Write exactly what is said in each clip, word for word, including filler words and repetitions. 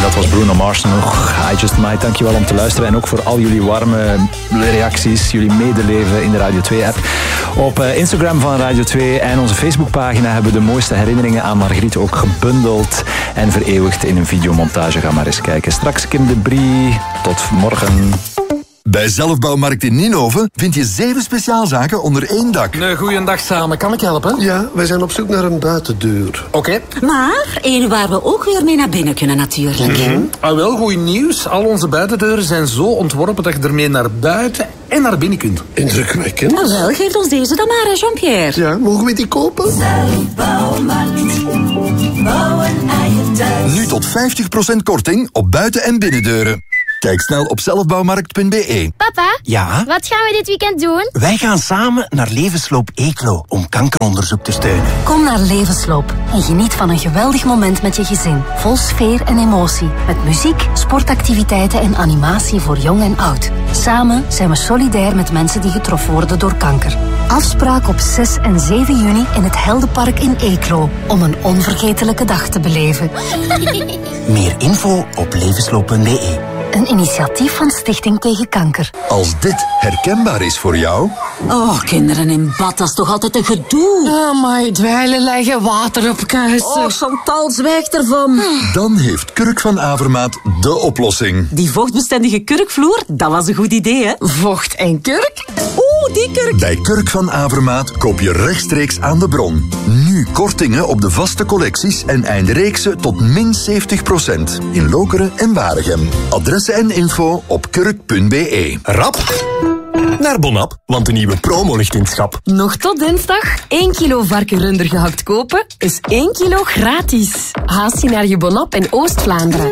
dat was Bruno Mars nog. I Just Might, dankjewel om te luisteren. En ook voor al jullie warme reacties, jullie medeleven in de Radio twee-app. Op Instagram van Radio twee en onze Facebookpagina hebben we de mooiste herinneringen aan Margriet ook gebundeld en vereeuwigd in een videomontage. Ga maar eens kijken. Straks Kim de Brie. Tot morgen. Bij Zelfbouwmarkt in Ninove vind je zeven speciaalzaken onder één dak. Een goeiedag samen. Kan ik helpen? Ja, wij zijn op zoek naar een buitendeur. Oké. Okay. Maar één waar we ook weer mee naar binnen kunnen natuurlijk. Mm-hmm. Ah, wel, goed nieuws. Al onze buitendeuren zijn zo ontworpen dat je ermee naar buiten en naar binnen kunt. Indrukwekkend. Nou wel, geef ons deze dan maar, Jean-Pierre. Ja, mogen we die kopen? Zelfbouwmarkt. Bouwen eigen thuis. Nu tot vijftig procent korting op buiten- en binnendeuren. Kijk snel op zelfbouwmarkt punt b e. Papa? Ja? Wat gaan we dit weekend doen? Wij gaan samen naar Levensloop Eeklo om kankeronderzoek te steunen. Kom naar Levensloop en geniet van een geweldig moment met je gezin. Vol sfeer en emotie. Met muziek, sportactiviteiten en animatie voor jong en oud. Samen zijn we solidair met mensen die getroffen worden door kanker. Afspraak op zes en zeven juni in het Heldenpark in Eeklo. Om een onvergetelijke dag te beleven. Meer info op levensloop punt b e. Een initiatief van Stichting Tegen Kanker. Als dit herkenbaar is voor jou... Oh, kinderen in bad, dat is toch altijd een gedoe. Oh, maar dweilen leggen water op kuisen. Oh, Chantal, zwijg ervan. Dan heeft Kurk van Avermaat de oplossing. Die vochtbestendige kurkvloer, dat was een goed idee, hè? Vocht en kurk? Oeh, die kurk. Bij Kurk van Avermaat koop je rechtstreeks aan de bron. Nu kortingen op de vaste collecties en eindreeksen tot min zeventig procent. In Lokeren en Waregem. Adressen en info op kurk punt b e. Rap naar Bonap, want de nieuwe promo ligt in het schap. Nog tot dinsdag. één kilo varkenrunder gehakt kopen is één kilo gratis. Haast je naar je Bonap in Oost-Vlaanderen.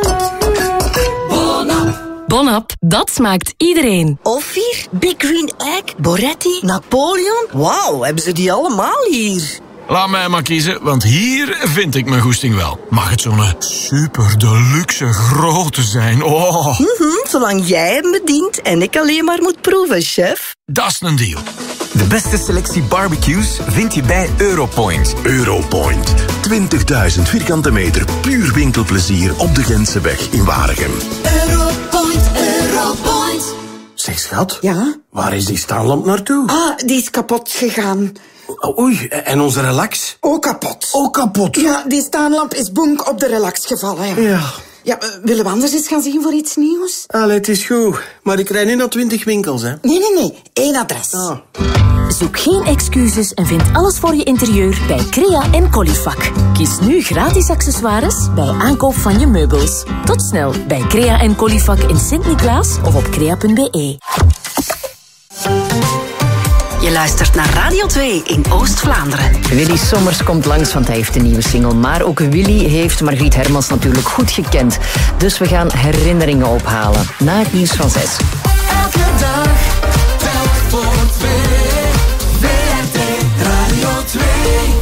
Bonap. Bonap, dat smaakt iedereen. Ophir, Big Green Egg, Boretti, Napoleon. Wauw, hebben ze die allemaal hier? Laat mij maar kiezen, want hier vind ik mijn goesting wel. Mag het zo'n super deluxe grote zijn? Oh. Mm-hmm, zolang jij hem bedient en ik alleen maar moet proeven, chef. Dat is een deal. De beste selectie barbecues vind je bij Europoint. Europoint. twintigduizend vierkante meter puur winkelplezier op de Gentseweg in Waregem. Europoint, Europoint. Zeg, schat. Ja? Waar is die staanlamp naartoe? Ah, die is kapot gegaan. Oei, en onze relax? Ook kapot. Ook kapot? Ja, die staanlamp is bonk op de relax gevallen. Ja. Ja. Ja, uh, willen we anders eens gaan zien voor iets nieuws? Allee, het is goed. Maar ik rij nu naar twintig winkels, hè? Nee, nee, nee. Eén adres. Ah. Zoek geen excuses en vind alles voor je interieur bij Crea en Colifac. Kies nu gratis accessoires bij aankoop van je meubels. Tot snel bij Crea en Colifac in Sint-Niklaas of op crea punt b e. Je luistert naar Radio twee in Oost-Vlaanderen. Willy Sommers komt langs, want hij heeft een nieuwe single. Maar ook Willy heeft Margriet Hermans natuurlijk goed gekend. Dus we gaan herinneringen ophalen. Na het nieuws van zes. Elke dag, telk voor twee. V R T Radio twee.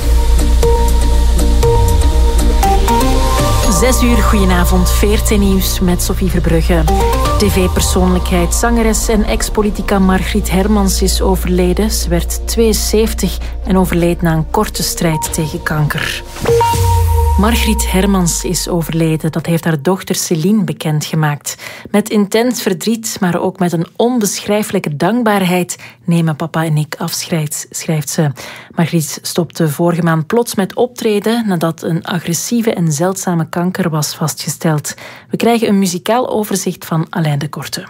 Zes uur, goedenavond, V R T Nieuws met Sophie Verbrugge. T V-persoonlijkheid, zangeres en ex-politica Margriet Hermans is overleden. Ze werd tweeënzeventig en overleed na een korte strijd tegen kanker. Margriet Hermans is overleden. Dat heeft haar dochter Céline bekendgemaakt. Met intens verdriet, maar ook met een onbeschrijfelijke dankbaarheid nemen papa en ik afscheid, schrijft ze. Margriet stopte vorige maand plots met optreden nadat een agressieve en zeldzame kanker was vastgesteld. We krijgen een muzikaal overzicht van Alain de Korte.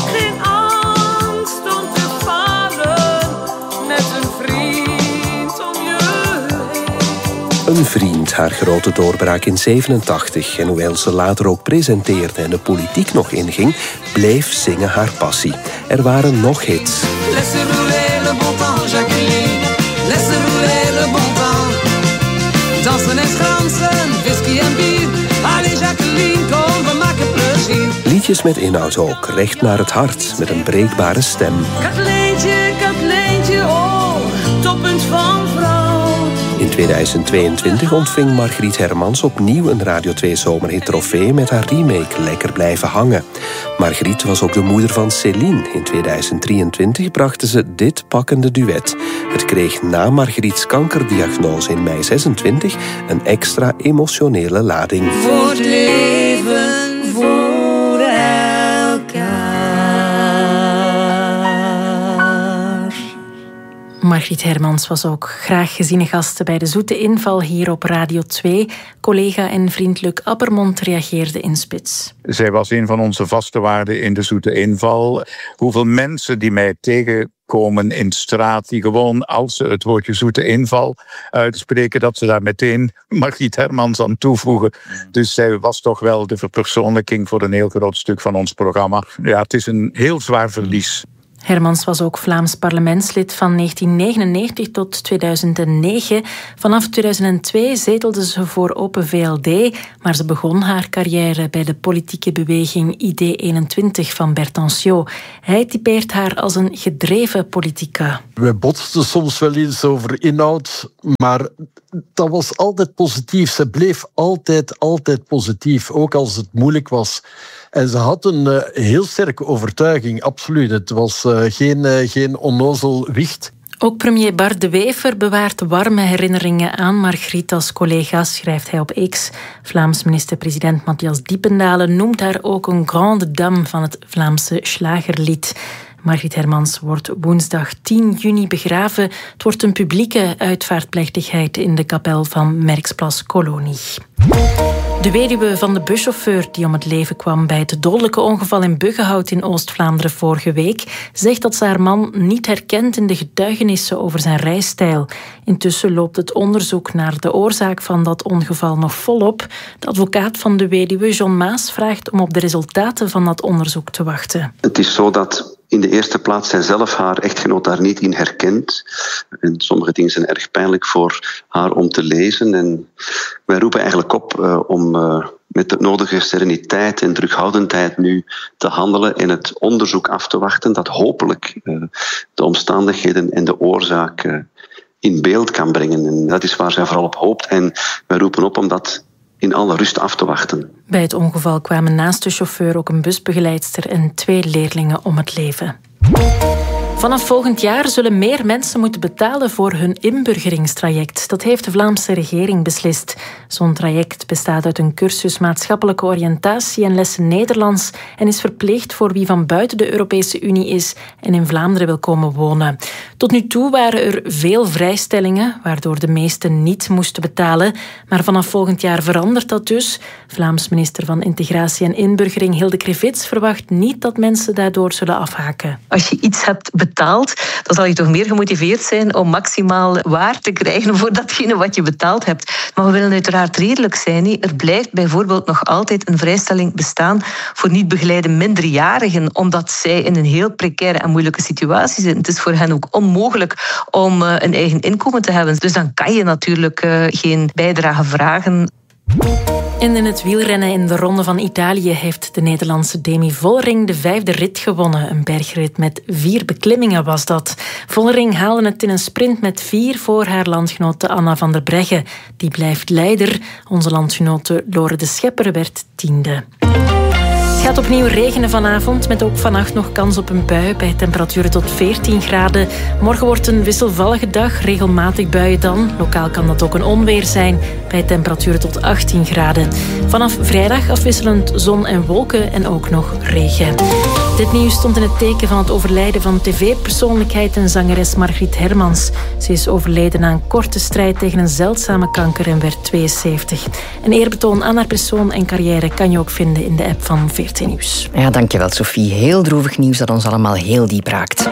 Een vriend, haar grote doorbraak in zevenentachtig. En hoewel ze later ook presenteerde en de politiek nog inging, bleef zingen haar passie. Er waren nog hits. Laissez rouler le bon temps, Jacqueline. Laissez rouler le bon temps. Dansen en schransen, whisky en bier. Allez Jacqueline, kom, we maken plezier. Liedjes met inhoud ook, recht naar het hart, met een breekbare stem. Katleentje, Katleentje, oh, toppunt van vrouw. In tweeduizend tweeëntwintig ontving Margriet Hermans opnieuw een Radio twee Zomerhit trofee met haar remake Lekker Blijven Hangen. Margriet was ook de moeder van Céline. In tweeduizend drieëntwintig brachten ze dit pakkende duet. Het kreeg na Margriets kankerdiagnose in mei zesentwintig een extra emotionele lading. Voor het leven, voor Margriet Hermans was ook graag geziene gast bij de Zoete Inval hier op Radio twee. Collega en vriend Luc Appermond reageerde in spits. Zij was een van onze vaste waarden in de Zoete Inval. Hoeveel mensen die mij tegenkomen in de straat, die gewoon als ze het woordje Zoete Inval uitspreken, dat ze daar meteen Margriet Hermans aan toevoegen. Dus zij was toch wel de verpersoonlijking voor een heel groot stuk van ons programma. Ja, het is een heel zwaar verlies. Hermans was ook Vlaams parlementslid van negentien negenennegentig tot tweeduizend negen. Vanaf tweeduizend twee zetelde ze voor Open V L D, maar ze begon haar carrière bij de politieke beweging I D eenentwintig van Berthanciot. Hij typeert haar als een gedreven politica. We botsten soms wel eens over inhoud, maar dat was altijd positief. Ze bleef altijd, altijd positief, ook als het moeilijk was. En ze had een uh, heel sterke overtuiging, absoluut. Het was uh, geen, uh, geen onnozel wicht. Ook premier Bart De Wever bewaart warme herinneringen aan Margriet als collega, schrijft hij op X. Vlaams minister-president Matthias Diependalen noemt haar ook een grande dame van het Vlaamse slagerlied. Margriet Hermans wordt woensdag tien juni begraven. Het wordt een publieke uitvaartplechtigheid in de kapel van Merksplas Kolonie. De weduwe van de buschauffeur die om het leven kwam bij het dodelijke ongeval in Buggenhout in Oost-Vlaanderen vorige week, zegt dat ze haar man niet herkent in de getuigenissen over zijn rijstijl. Intussen loopt het onderzoek naar de oorzaak van dat ongeval nog volop. De advocaat van de weduwe, John Maas, vraagt om op de resultaten van dat onderzoek te wachten. Het is zo dat in de eerste plaats zij zelf haar echtgenoot daar niet in herkent. En sommige dingen zijn erg pijnlijk voor haar om te lezen. En wij roepen eigenlijk op uh, om uh, met de nodige sereniteit en terughoudendheid nu te handelen en het onderzoek af te wachten dat hopelijk uh, de omstandigheden en de oorzaak uh, in beeld kan brengen. En dat is waar zij vooral op hoopt. En wij roepen op om dat in alle rust af te wachten. Bij het ongeval kwamen naast de chauffeur ook een busbegeleidster en twee leerlingen om het leven. Vanaf volgend jaar zullen meer mensen moeten betalen voor hun inburgeringstraject. Dat heeft de Vlaamse regering beslist. Zo'n traject bestaat uit een cursus maatschappelijke oriëntatie en lessen Nederlands en is verplicht voor wie van buiten de Europese Unie is en in Vlaanderen wil komen wonen. Tot nu toe waren er veel vrijstellingen, waardoor de meesten niet moesten betalen. Maar vanaf volgend jaar verandert dat dus. Vlaams minister van Integratie en Inburgering Hilde Krevits verwacht niet dat mensen daardoor zullen afhaken. Als je iets hebt betaald, dan zal je toch meer gemotiveerd zijn om maximaal waar te krijgen voor datgene wat je betaald hebt. Maar we willen uiteraard redelijk zijn. Er blijft bijvoorbeeld nog altijd een vrijstelling bestaan voor niet begeleide minderjarigen, omdat zij in een heel precaire en moeilijke situatie zitten. Het is voor hen ook onmogelijk om een eigen inkomen te hebben. Dus dan kan je natuurlijk geen bijdrage vragen. En in het wielrennen in de Ronde van Italië heeft de Nederlandse Demi Vollering de vijfde rit gewonnen. Een bergrit met vier beklimmingen was dat. Vollering haalde het in een sprint met vier voor haar landgenote Anna van der Breggen. Die blijft leider. Onze landgenote Lore de Schepper werd tiende. Het gaat opnieuw regenen vanavond, met ook vannacht nog kans op een bui bij temperaturen tot veertien graden. Morgen wordt een wisselvallige dag, regelmatig buien dan. Lokaal kan dat ook een onweer zijn, bij temperaturen tot achttien graden. Vanaf vrijdag afwisselend zon en wolken en ook nog regen. Dit nieuws stond in het teken van het overlijden van tv-persoonlijkheid en zangeres Margriet Hermans. Ze is overleden na een korte strijd tegen een zeldzame kanker en werd tweeënzeventig. Een eerbetoon aan haar persoon en carrière kan je ook vinden in de app van veertien Nieuws. Ja, dankjewel Sophie. Heel droevig nieuws dat ons allemaal heel diep raakt.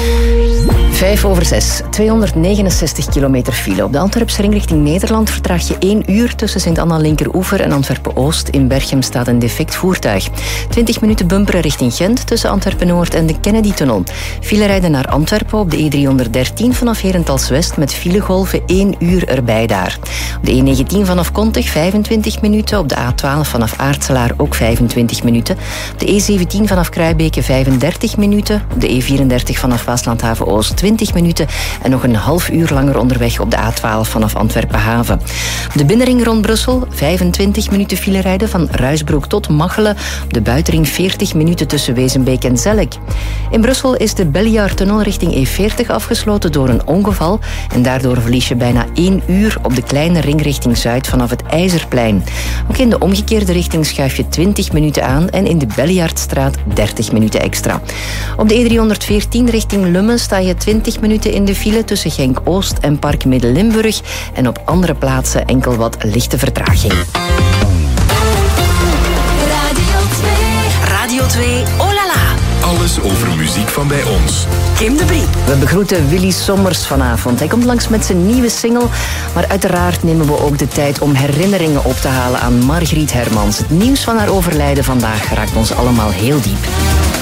Vijf over zes, tweehonderdnegenenzestig kilometer file. Op de Antwerpse ring richting Nederland vertraag je één uur tussen Sint-Anna-Linkeroever en Antwerpen-Oost. In Berchem staat een defect voertuig. twintig minuten bumperen richting Gent tussen Antwerpen-Noord en de Kennedy-tunnel. File rijden naar Antwerpen op de E driehonderddertien vanaf Herentals-West met filegolven één uur erbij daar. Op de E negentien vanaf Kontig vijfentwintig minuten. Op de A twaalf vanaf Aartselaar ook vijfentwintig minuten. Op de E zeventien vanaf Kruibeke vijfendertig minuten. Op de E vierendertig vanaf Waaslandhaven-Oost twintig minuten en nog een half uur langer onderweg op de A twaalf vanaf Antwerpen-Haven. Op de binnenring rond Brussel vijfentwintig minuten file rijden van Ruisbroek tot Machelen. Op de buitenring veertig minuten tussen Wezenbeek en Zellik. In Brussel is de Belliard-tunnel richting E veertig afgesloten door een ongeval en daardoor verlies je bijna één uur op de kleine ring richting Zuid vanaf het IJzerplein. Ook in de omgekeerde richting schuif je twintig minuten aan en in de Belliardstraat dertig minuten extra. Op de E driehonderdveertien richting Lummen sta je twintig twintig minuten in de file tussen Genk-Oost en Park Midden-Limburg. En op andere plaatsen enkel wat lichte vertraging. Radio twee, oh la la. Alles over muziek van bij ons. Kim de Brie. We begroeten Willy Sommers vanavond. Hij komt langs met zijn nieuwe single. Maar uiteraard nemen we ook de tijd om herinneringen op te halen aan Margriet Hermans. Het nieuws van haar overlijden vandaag raakt ons allemaal heel diep.